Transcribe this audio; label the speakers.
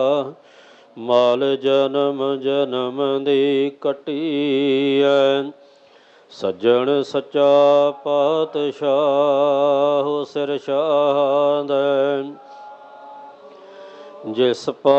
Speaker 1: ਮਾਲ ਜਨਮ ਜਨਮ ਦੀ ਕੱਟੀਐ। ਸੱਜਣ ਸੱਚਾ ਪਾਤਸ਼ਾਹ ਸਿਰ ਸ਼ਾਹਦੈ। ਜਿਸ